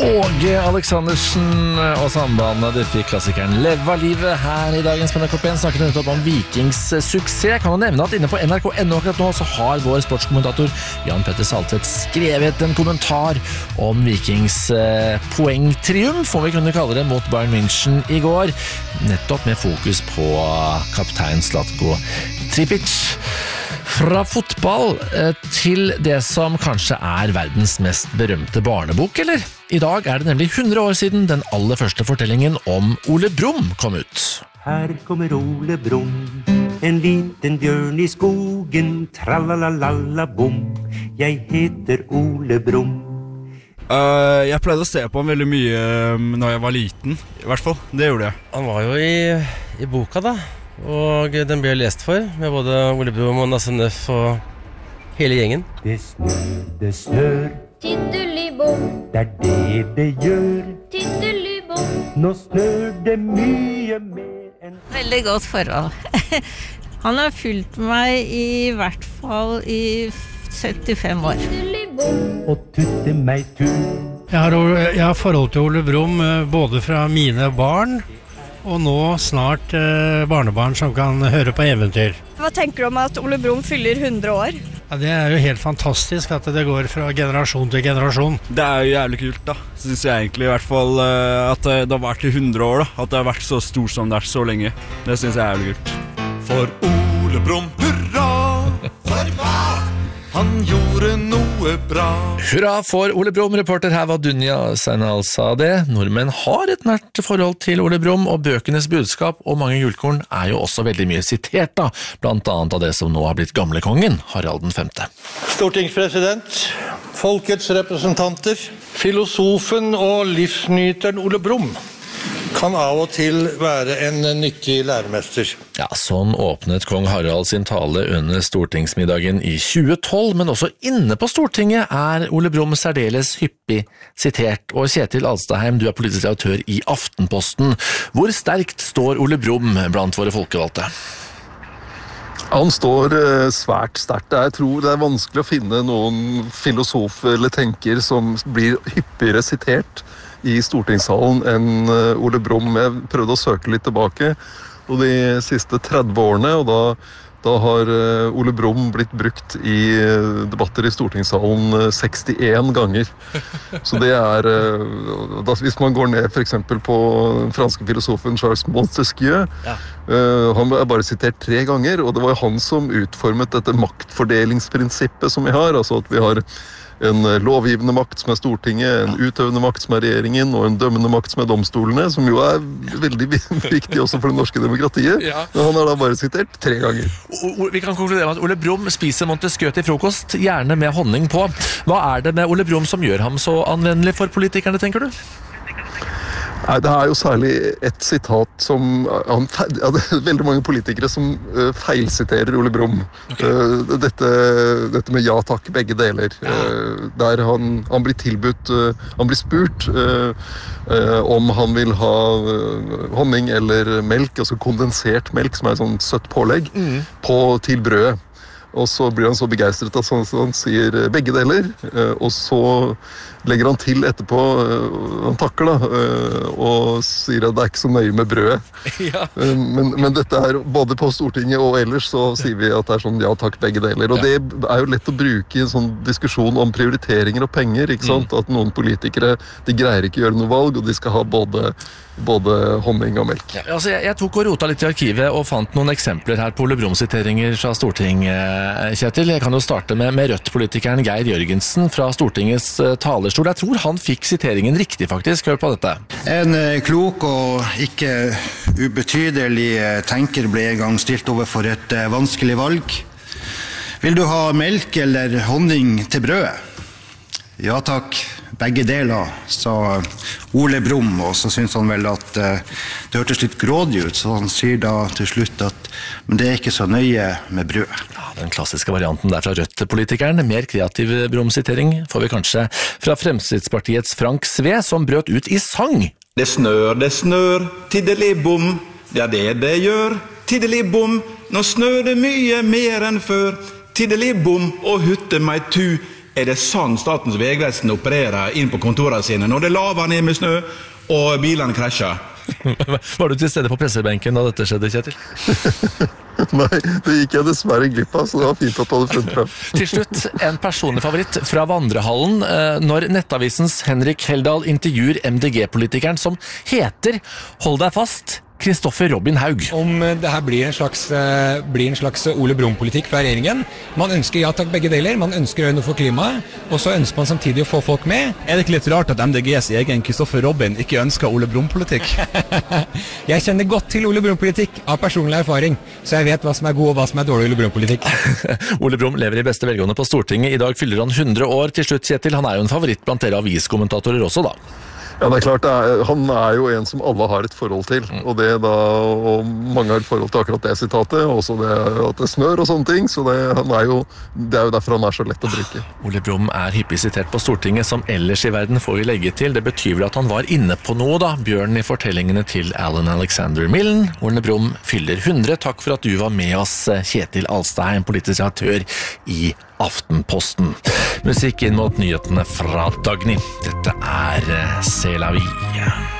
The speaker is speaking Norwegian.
Åge Aleksandersen og sambandet, de fikk klassikeren Leva livet her i dagens på NRK1. Snakket nettopp om Vikings suksess. Jeg kan jo nevne at inne på NRK.no akkurat nå så har vår sportskommentator Jan Petter Saltvedt skrevet en kommentar om Vikings poengtriumf, om vi kunne kalle det, mot Bayern München i går. Nettopp med fokus på kaptein Zlatko Tripic. Fra fotball til det som kanskje er verdens mest berømte barnebok, eller? I dag er det nemlig 100 år siden den aller første fortellingen om Ole Brumm kom ut. Her kommer Ole Brumm, en liten bjørn i skogen, tralalala-bom. Jeg heter Ole Brumm. Jeg pleide å se på han veldig mye når jeg var liten, i hvert fall. Det gjorde jeg. Han var jo i boka da, og den ble lest for, med både Ole Brumm og Nasse Nøff og hele gjengen. Det snør, Tiddelibom, det er det gjør. tiddelibom. Nå snør det mye mer enn... Veldig godt forhold. Han har fulgt meg i hvert fall i 75 år. Tiddelibom, Og tutte meg tur. Jeg har forhold til Ole Brumm både fra mine barn og nå snart barnebarn som kan høre på eventyr. Hva tenker du om at Ole Brumm fyller 100 år? Ja, det er jo helt fantastisk at det går fra generasjon til generasjon. Det er jo jævlig kult da, synes jeg egentlig, i hvert fall at det har vært i 100 år da, at det har vært så stort som det er så lenge. Det synes jeg er jævlig kult. For Ole Brumm, hurra! For hva? Han gjorde noe bra. Hurra for Ole Brumm, reporter her var Dunja Seinal sa det. Nordmenn har et nært forhold til Ole Brumm, og bøkenes budskap og mange gullkorn er jo også veldig mye sitert da, blant annet av det som nå har blitt gamlekongen, Harald den 5. Stortingspresident, folkets representanter, filosofen og livsnyteren Ole Brumm kan av og til være en nyttig læremester. Ja, sånn åpnet kong Harald sin tale under stortingsmiddagen i 2012, men også inne på Stortinget er Ole Brumm særdeles hyppig sitert. Og Kjetil Alstadheim, du er politisk redaktør i Aftenposten. Hvor sterkt står Ole Brumm blant våre folkevalgte? Han står svært sterkt. Jeg tror det er vanskelig å finne noen filosof eller tenker som blir hyppigere sitert i stortingssalen enn Ole Brumm. Jeg prøvde å søke litt tilbake, og de siste 30 årene, og da har Ole Brumm blitt brukt i debatter i stortingssalen 61 ganger. Så det er, hvis man går ned for eksempel på den franske filosofen Charles Montesquieu, han er bare sitert 3 ganger, og det var han som utformet dette maktfordelingsprinsippet som vi har, altså at vi har en lovgivende makt som er Stortinget, en utøvende makt som er regjeringen, og en dømmende makt som er domstolene, som jo er veldig viktig også for det norske demokratiet. Men han har da bare sitert 3 ganger. Vi kan konkludere med at Ole Brumm spiser Montesquieu til frokost, gjerne med honning på. Hva er det med Ole Brumm som gjør ham så anvendelig for politikerne, tenker du? Nei, det er jo særlig et sitat som det er veldig mange politikere som feilsiterer Ole Brumm. Dette med ja takk, begge deler. Der han blir tilbudt, han blir spurt om han vil ha honning eller melk, altså kondensert melk, som er et sånt søtt pålegg, til brødet. Og så blir han så begeistret at han sier begge deler, og så legger han til etterpå, han takker da, og sier at det er ikke så nøye med brødet. Men dette er, både på Stortinget og ellers, så sier vi at det er sånn ja takk, begge deler. Og det er jo lett å bruke i en sånn diskusjon om prioriteringer og penger, ikke sant? At noen politikere, de greier ikke å gjøre noe valg, og de skal ha både honning og melk. Jeg tok og rota litt i arkivet og fant noen eksempler her på Ole Brumm-siteringer fra Stortinget, Kjetil. Jeg kan jo starte med Rødt-politikeren Geir Jørgensen fra Stortingets talerstol. Jeg tror han fikk siteringen riktig, faktisk. Hør på dette. En klok og ikke ubetydelig tenker ble en gang stilt overfor et vanskelig valg. Vil du ha melk eller honning til brødet? Ja takk, begge deler, sa Ole Brumm, og så synes han vel at det hørtes litt grådig ut, så han sier da til slutt at men det er ikke så nøye med brød. Ja, den klassiske varianten der fra Rødt-politikeren. Mer kreativ Brumm-sitering får vi kanskje fra Fremskrittspartiets Frank Sve, som brøt ut i sang. Det snør, tiddelibom, det er det gjør, tiddelibom, nå snør det mye mer enn før, tiddelibom og hutte meg tu, det sånn Statens vegvesen opererer inn på kontorene sine når det laver ned med snø og bilene krasjer? Var du til stede på pressebenken da dette skjedde, Kjetil? Nei, det gikk jeg dessverre glipp av, så det var fint at du hadde funnet frem. Til slutt, en personlig favoritt fra Vandrehallen, når Nettavisens Henrik Heldal intervjuer MDG-politikeren som heter, hold deg fast, Kristoffer Robin Haug. Om det her blir en slags Ole Brumm-politikk fra regjeringen. Man ønsker ja takk begge deler, man ønsker å gjøre noe for klimaet, og så ønsker man samtidig å få folk med. Det ikke litt rart at MDGs egen Kristoffer Robin ikke ønsker Ole Brumm-politikk? Jeg kjenner godt til Ole Brumm-politikk av personlig erfaring, så jeg vet hva som er god og hva som er dårlig Ole Brumm-politikk. Ole Brumm lever i beste velgående på Stortinget. I dag fyller han 100 år. Til slutt, Kjetil, han jo en favoritt blant dere aviskommentatorer også da. Ja, det klart, han jo en som alle har et forhold til, og mange har et forhold til akkurat det sitatet, og også det at det snør og sånne ting, så det jo derfor han så lett å bruke. Ole Brumm hyppig sitert på Stortinget, som ellers i verden får vi legge til. Det betyr vel at han var inne på noe da, bjørnen i fortellingene til Alan Alexander Millen. Ole Brumm fyller 100. Takk for at du var med oss, Kjetil Alstadheim, politisk redaktør i Aftenposten. Musikk inn mot nyhetene fra Dagny. Dette C'est la vie.